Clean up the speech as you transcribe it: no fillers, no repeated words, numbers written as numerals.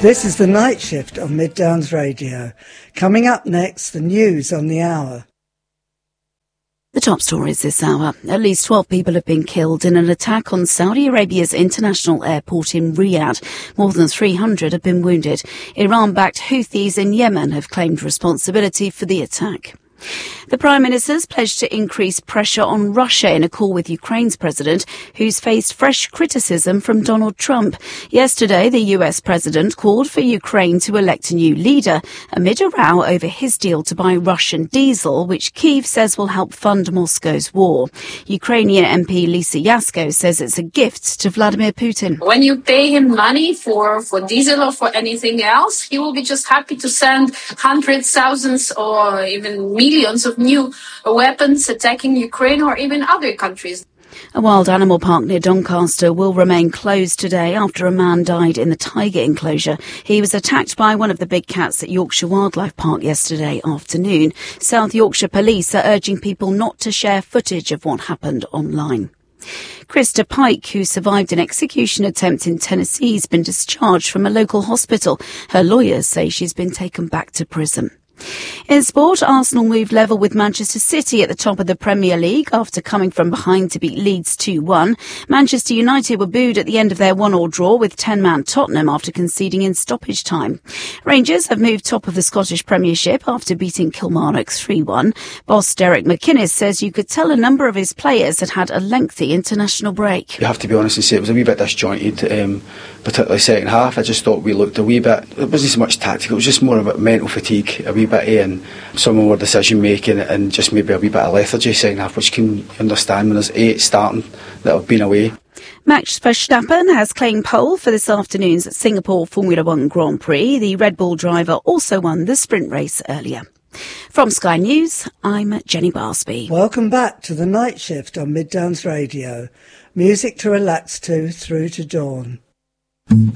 This is the night shift on Mid Downs Radio. Coming up next, the news on the hour. The top stories this hour. At least 12 people have been killed in an attack on Saudi Arabia's international airport in Riyadh. More than 300 have been wounded. Iran-backed Houthis in Yemen have claimed responsibility for the attack. The Prime Minister's pledged to increase pressure on Russia in a call with Ukraine's president, who's faced fresh criticism from Donald Trump. Yesterday, the US president called for Ukraine to elect a new leader amid a row over his deal to buy Russian diesel, which Kyiv says will help fund Moscow's war. Ukrainian MP Lisa Yasko says it's a gift to Vladimir Putin. When you pay him money for diesel or for anything else, he will be just happy to send hundreds, thousands or even millions of new weapons attacking Ukraine or even other countries. A wild animal park near Doncaster will remain closed today after a man died in the tiger enclosure. He was attacked by one of the big cats at Yorkshire Wildlife Park yesterday afternoon. South Yorkshire Police are urging people not to share footage of what happened online. Krista Pike, who survived an execution attempt in Tennessee, has been discharged from a local hospital. Her lawyers say she's been taken back to prison. In sport, Arsenal moved level with Manchester City at the top of the Premier League after coming from behind to beat Leeds 2-1. Manchester United were booed at the end of their 1-1 draw with 10-man Tottenham after conceding in stoppage time. Rangers have moved top of the Scottish Premiership after beating Kilmarnock 3-1. Boss Derek McInnes says you could tell a number of his players had had a lengthy international break. You have to be honest and say it was a wee bit disjointed, particularly second half. I just thought we looked a wee bit, it wasn't so much tactical, it was just more about mental fatigue, a wee bit, and some more decision making and just maybe a wee bit of lethargy second half, which you can understand when there's 8 starting that have been away. Max Verstappen has claimed pole for this afternoon's Singapore Formula One Grand Prix. The Red Bull driver also won the sprint race earlier. From Sky News, I'm Jenny Barsby. Welcome back to the night shift on Mid Downs Radio. Music to relax to through to dawn.